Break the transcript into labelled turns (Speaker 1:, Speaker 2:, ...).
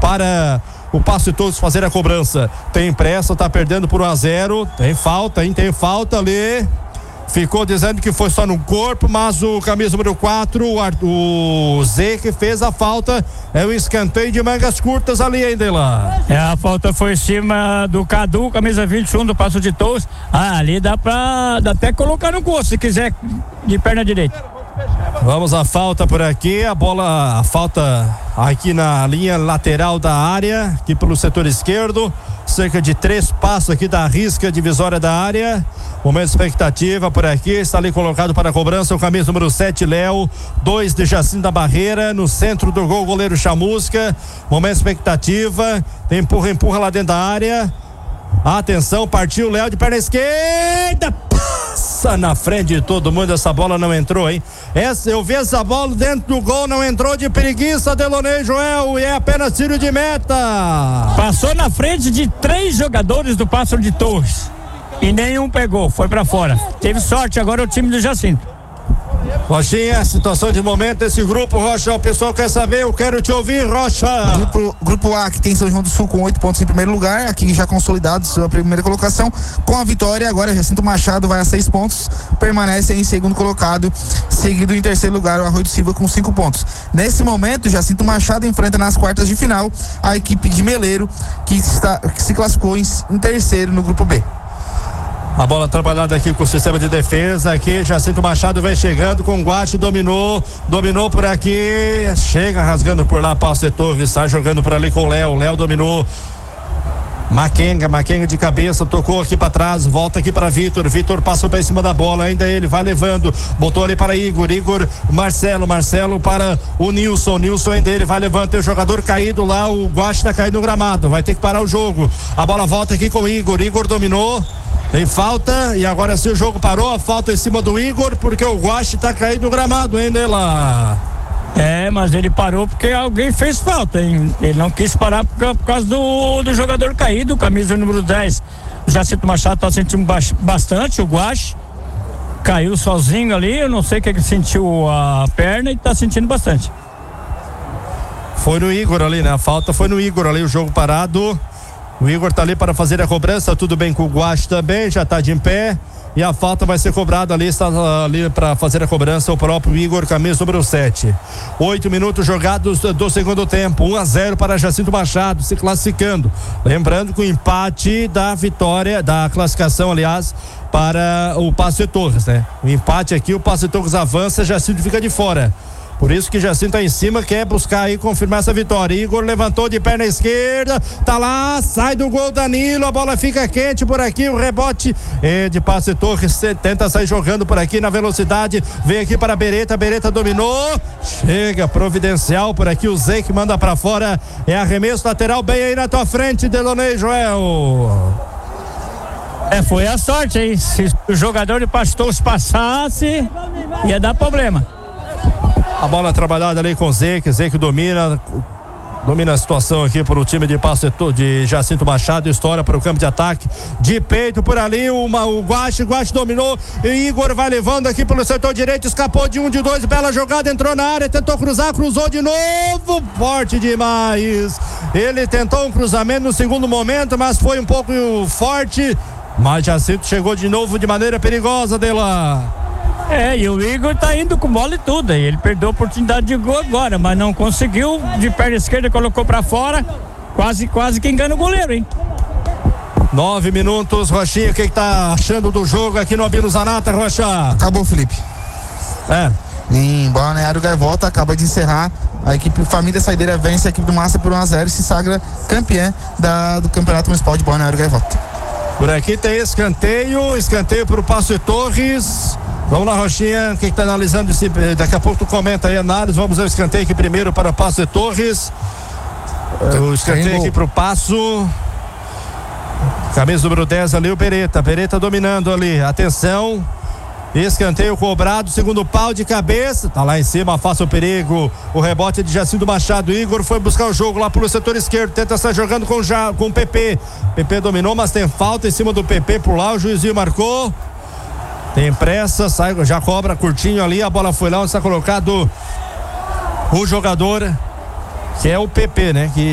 Speaker 1: para o Passo de Todos fazer a cobrança. Tem pressa, tá perdendo por 1-0. Tem falta, hein? Tem falta ali. Ficou dizendo que foi só no corpo, mas o camisa número 4, o Zé, que fez a falta, é o escanteio de mangas curtas ali, ainda lá.
Speaker 2: A falta foi em cima do Cadu, camisa 21 do Passo de Torres. Ali dá até colocar no gol, se quiser, de perna direita.
Speaker 1: Vamos à falta por aqui, a falta aqui na linha lateral da área, aqui pelo setor esquerdo, cerca de 3 passos aqui da risca divisória da área. Momento de expectativa por aqui, está ali colocado para a cobrança o camisa número 7, Léo, 2 de Jacinto da Barreira, no centro do gol, goleiro Chamusca. Momento de expectativa, tem empurra lá dentro da área. Atenção, partiu o Léo de perna esquerda, passa na frente de todo mundo, essa bola não entrou, hein? Eu vi essa bola dentro do gol, não entrou de preguiça, Delonei Joel, e é apenas tiro de meta.
Speaker 2: Passou na frente de 3 jogadores do Passo de Torres e nenhum pegou, foi pra fora. Teve sorte agora o time do Jacinto.
Speaker 1: Rochinha, situação de momento desse grupo, Rocha, o pessoal quer saber, eu quero te ouvir, Rocha.
Speaker 3: Grupo A, que tem São João do Sul com 8 pontos em primeiro lugar, aqui já consolidado sua primeira colocação, com a vitória, agora Jacinto Machado vai a 6 pontos, permanece em segundo colocado, seguido em terceiro lugar o Arroio do Silva com 5 pontos. Nesse momento, Jacinto Machado enfrenta nas quartas de final a equipe de Meleiro, que se classificou em terceiro no grupo B.
Speaker 1: A bola trabalhada aqui com o sistema de defesa, aqui Jacinto Machado vem chegando com o Guache, dominou por aqui, chega rasgando por lá, Passo de Torres, sai jogando por ali com o Léo dominou, Maquenga de cabeça, tocou aqui para trás, volta aqui para Vitor passou para cima da bola, ainda ele vai levando, botou ali para Igor, Marcelo para o Nilson ainda ele vai levando, tem o jogador caído lá, o Guache tá caído no gramado, vai ter que parar o jogo, a bola volta aqui com o Igor dominou, tem falta, e agora sim o jogo parou, a falta em cima do Igor, porque o Guache tá caído no gramado, hein, Nela?
Speaker 2: Mas ele parou porque alguém fez falta, hein? Ele não quis parar por causa do jogador caído, camisa número 10. O Jacinto Machado tá sentindo bastante, o Guache caiu sozinho ali, eu não sei o que ele sentiu a perna e tá sentindo bastante.
Speaker 1: Foi no Igor ali, né? A falta foi no Igor ali, o jogo parado. O Igor tá ali para fazer a cobrança, tudo bem com o Guache também, já tá de em pé. E a falta vai ser cobrada ali, está ali para fazer a cobrança o próprio Igor, camisa número 7. 8 minutos jogados do segundo tempo, 1-0 para Jacinto Machado, se classificando. Lembrando que o empate da vitória, da classificação, aliás, para o Passo de Torres, né? O empate aqui, o Passo de Torres avança, Jacinto fica de fora. Por isso que Jacinto tá em cima, quer buscar aí confirmar essa vitória. Igor levantou de perna esquerda, tá lá, sai do gol Danilo, a bola fica quente por aqui, o rebote de Passo de Torres, tenta sair jogando por aqui na velocidade, vem aqui para Beretta dominou, chega providencial por aqui, o Zé que manda pra fora, é arremesso lateral bem aí na tua frente, Delonei Joel.
Speaker 2: Foi a sorte aí, se o jogador de Passo de Torres passasse, ia dar problema.
Speaker 1: A bola trabalhada ali com o Zé que domina a situação aqui para o time de Passo de Jacinto Machado, estoura para o campo de ataque, de peito por ali, o Guache dominou, e Igor vai levando aqui pelo setor direito, escapou de 1, de 2, bela jogada, entrou na área, tentou cruzou de novo, forte demais, ele tentou um cruzamento no segundo momento, mas foi um pouco forte, mas Jacinto chegou de novo de maneira perigosa dela.
Speaker 2: E o Igor tá indo com bola e tudo, ele perdeu a oportunidade de gol agora, mas não conseguiu, de perna esquerda colocou pra fora, quase que engana o goleiro, hein?
Speaker 1: 9 minutos, Rochinha, o que tá achando do jogo aqui no Albino Zanata, Rocha?
Speaker 3: Acabou, Felipe. Em Balneário Gaivota, acaba de encerrar, a equipe Família Saideira vence a equipe do Massa por 1-0 e se sagra campeã do Campeonato Municipal de Balneário Gaivota.
Speaker 1: Por aqui tem escanteio pro Passo de Torres. Vamos lá, Rochinha, o que tá analisando daqui a pouco tu comenta aí a análise, vamos ao escanteio aqui primeiro para o Passo de Torres, o escanteio aqui pro Passo, camisa número 10 ali, o Beretta dominando ali, atenção, escanteio cobrado, segundo pau de cabeça, tá lá em cima, afasta o perigo, o rebote de Jacinto Machado, Igor foi buscar o jogo lá pelo setor esquerdo, tenta estar jogando com o PP dominou, mas tem falta em cima do PP por lá, o juizinho marcou. Tem pressa, sai, já cobra curtinho ali, a bola foi lá onde está colocado o jogador, que é o PP, né? Que